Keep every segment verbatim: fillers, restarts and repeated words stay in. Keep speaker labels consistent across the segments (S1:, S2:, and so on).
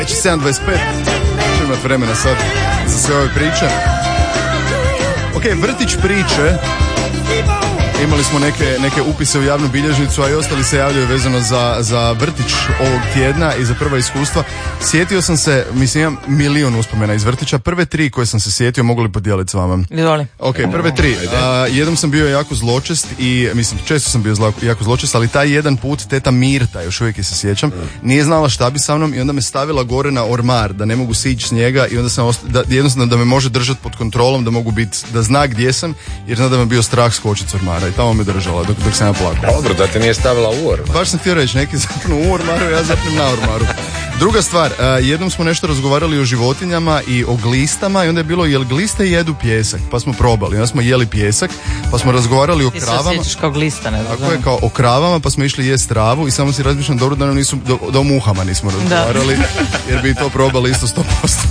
S1: Znači sedam dvadeset pet, ću imati vremena sad za sve ove priče. Ok, vrtić priče. Imali smo neke, neke upise u javnu bilježnicu, a i ostali se javljaju vezano za, za vrtić ovog tjedna i za prva iskustva. Sjetio sam se, mislim imam milion uspomena iz vrtića. Prve tri koje sam se sjetio mogu li podijeliti s vama?
S2: Izvoli.
S1: Ok, prve tri. A, jednom sam bio jako zločest i, mislim, često sam bio zla, jako zločest, ali taj jedan put teta Mirta, još uvijek je se sjećam, nije znala šta bi sa mnom i onda me stavila gore na ormar, da ne mogu sići s njega i onda sam osta, da, jednostavno da me može držati pod kontrolom, da mogu biti, da zna gdje sam, jer zna da me bio strah skočiti s ormara i tamo me držala dok, dok sam ja plakao.
S3: Dobro, da te nije stavila u ormar.
S1: Baš sam htio reći, neki zapnu u ormaru, ja zapnem na ormaru. Druga stvar, uh, jednom smo nešto razgovarali o životinjama i o glistama i onda je bilo jel gliste jedu pijesak, pa smo probali, onda smo jeli pijesak, pa smo razgovarali o
S2: ti
S1: kravama.
S2: Ti se osjećaš kao glista, ne znam.
S1: Tako je, kao o kravama, pa smo išli jest travu i samo si razmišljam dobro da nam nisu, do, do muhama nismo razgovarali, da. Jer bi to probali isto sto posto.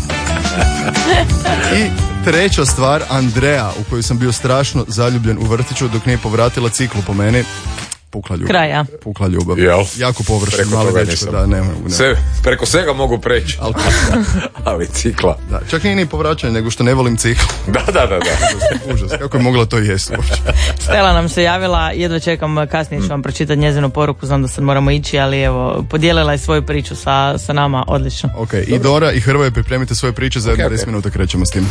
S1: I treća stvar, Andreja, u koju sam bio strašno zaljubljen u vrtiću dok nije povratila ciklu po meni. Pukla ljubav.
S2: Kraja.
S1: Pukla ljubav.
S3: Jel?
S1: Jako površno, mali dečko, da, ne mogu. Ne.
S3: Sve, preko svega mogu preći.
S1: Ali,
S3: ali cikla.
S1: Da, čak nije ni povraćanje, nego što ne volim ciklu.
S3: Da, da, da. da.
S1: Užas, užas. Kako je mogla to jesti uopće?
S2: Stela nam se javila, jedva čekam, kasnije ću vam pročitati njezinu poruku, znam da sad moramo ići, ali evo, podijelila je svoju priču sa, sa nama, odlično.
S1: Ok, i Dora i Hrvoje, pripremite svoje priče, za okay, deset okay. minuta krećemo s tim.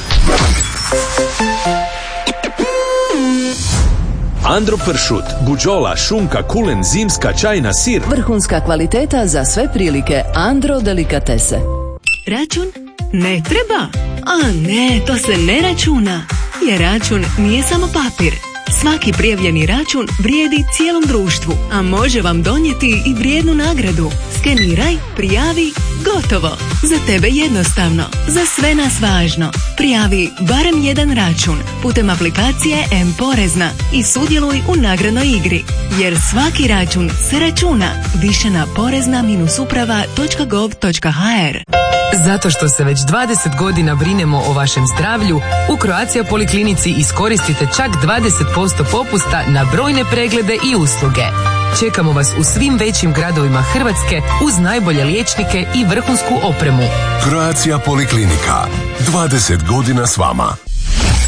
S4: Andro pršut, buđola, šunka, kulen, zimska, čajna, sir.
S5: Vrhunska kvaliteta za sve prilike. Andro delikatese.
S6: Račun? Ne treba. A ne, to se ne računa. Jer račun nije samo papir. Svaki prijavljeni račun vrijedi cijelom društvu, a može vam donijeti i vrijednu nagradu. Skeniraj, prijavi, gotovo. Za tebe jednostavno, za sve nas važno. Prijavi barem jedan račun putem aplikacije M-Porezna i sudjeluj u nagradnoj igri. Jer svaki račun se računa. Više na porezna uprava točka gov točka ha er.
S7: Zato što se već dvadeset godina brinemo o vašem zdravlju, u Croatia Poliklinici iskoristite čak dvadeset posto popusta na brojne preglede i usluge. Čekamo vas u svim većim gradovima Hrvatske uz najbolje liječnike i vrhunsku opremu.
S8: Croatia Poliklinika. dvadeset godina s vama.